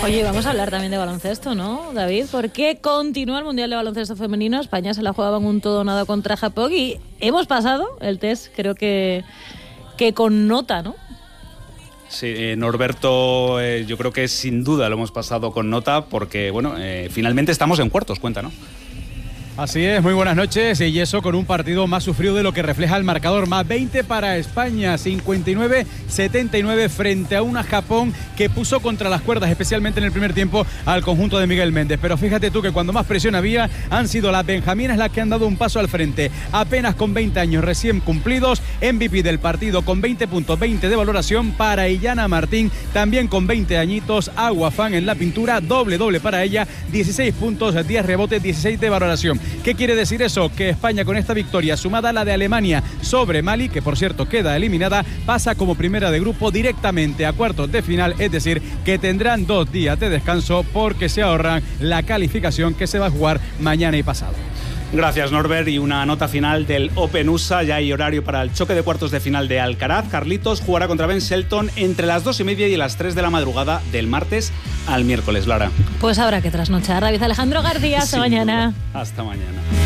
Oye, vamos a hablar también de baloncesto, ¿no, David? Porque continúa el Mundial de Baloncesto Femenino. España se la jugaba en un todo o nada contra Japón y hemos pasado el test, creo que con nota, ¿no? Sí, Norberto, yo creo que sin duda lo hemos pasado con nota porque, bueno, finalmente estamos en cuartos, cuenta, ¿no? Así es, muy buenas noches, y eso con un partido más sufrido de lo que refleja el marcador, más 20 para España, 59-79 frente a una Japón que puso contra las cuerdas, especialmente en el primer tiempo, al conjunto de Miguel Méndez. Pero fíjate tú que cuando más presión había, han sido las benjaminas las que han dado un paso al frente, apenas con 20 años recién cumplidos, MVP del partido con 20 puntos, 20 de valoración para Illana Martín, también con 20 añitos, Aguafán en la pintura, doble para ella, 16 puntos, 10 rebotes, 16 de valoración. ¿Qué quiere decir eso? Que España, con esta victoria sumada a la de Alemania sobre Mali, que por cierto queda eliminada, pasa como primera de grupo directamente a cuartos de final, es decir, que tendrán 2 días de descanso porque se ahorran la calificación que se va a jugar mañana y pasado. Gracias, Norbert. Y una nota final del Open USA. Ya hay horario para el choque de cuartos de final de Alcaraz. Carlitos jugará contra Ben Shelton entre las 2:30 y las 3 de la madrugada del martes al miércoles, Lara. Pues habrá que trasnochar. David Alejandro García, hasta mañana. Hasta mañana.